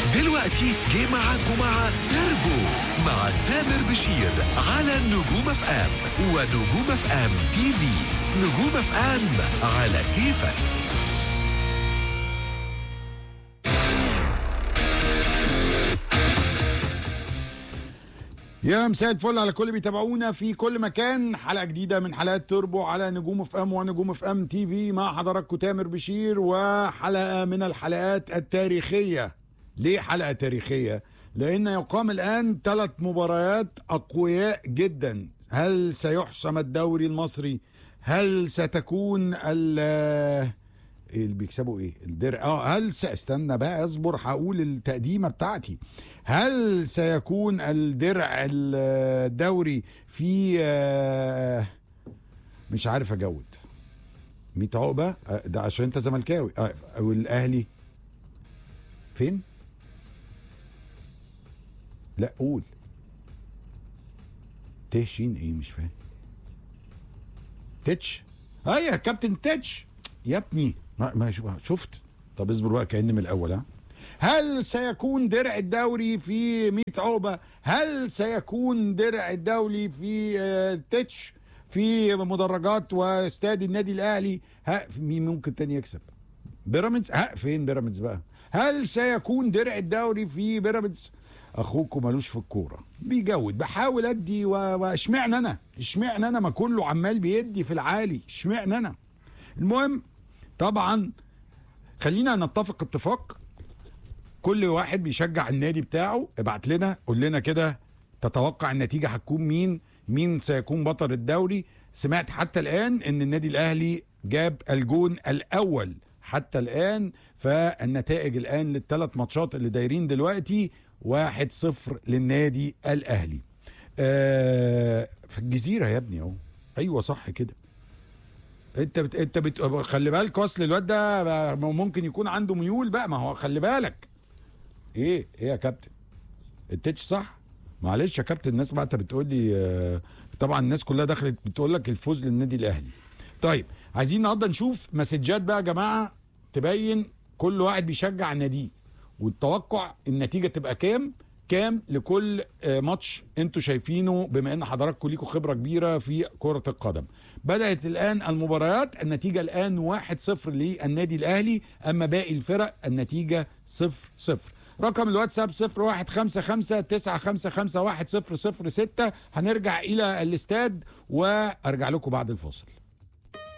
دلوقتي جه معاكم مع تربو مع تامر بشير على نجوم اف ام ونجوم اف ام تي في. نجوم اف ام على كيفك. يا مساء الفل على كل بيتابعونا في كل مكان. حلقة جديدة من حلقات توربو على نجوم اف ام ونجوم اف ام تي في مع حضراتكم تامر بشير، وحلقة من الحلقات التاريخية. ليه حلقة تاريخية؟ لأن يقام الآن 3 مباريات أقوياء جدا. هل سيحسم الدوري المصري؟ هل ستكون اللي بيكسبوا ايه الدرع؟ استنى بقى، اصبر هقول التقديمه بتاعتي. هل سيكون الدرع الدوري في مش عارف اجود 100 عقبه ده عشان انت زملكاوي او الاهلي فين؟ لا قول تهشين ايه؟ مش فاهم. تتش يا كابتن تتش يا ابني. ما شفت. طب اصبر بقى كأن من الاول. هل سيكون درع الدوري في 100 عقبه؟ هل سيكون درع الدوري في تتش في مدرجات واستاد النادي الاهلي؟ مين ممكن تاني يكسب؟ بيراميدز. فين بيراميدز بقى؟ هل سيكون درع الدوري في بيراميدز؟ اخوكم ملوش في الكوره، بيجود. بحاول ادي واشمعنى انا ما كله عمال بيدي في العالي، اشمعنى انا؟ المهم طبعا خلينا نتفق اتفاق، كل واحد بيشجع النادي بتاعه ابعت لنا قول لنا كده تتوقع النتيجة هتكون مين سيكون بطل الدوري. سمعت حتى الآن ان النادي الأهلي جاب الجون الأول حتى الآن، فالنتائج الآن لل3 ماتشات اللي دايرين دلوقتي 1-0 للنادي الأهلي. في الجزيرة يا ابني اهو. ايوه صح كده. انت خلي بالك، اصل الواد ده ممكن يكون عنده ميول بقى، ما هو خلي بالك. ايه يا كابتن التتش صح؟ معلش يا كابتن، الناس بقى انت بتقول لي طبعا الناس كلها دخلت بتقول لك الفوز للنادي الاهلي. طيب عايزين النهارده نشوف مسجات بقى يا جماعه تبين كل واحد بيشجع ناديه، والتوقع النتيجه تبقى كام لكل ماتش انتوا شايفينه، بما ان حضراتكم ليكوا خبره كبيره في كره القدم. بدات الان المباريات، النتيجه الان 1-0 للنادي الاهلي، اما باقي الفرق النتيجه 0-0. رقم الواتساب 0155-955-1006. هنرجع الى الاستاد وارجع لكم بعد الفاصل.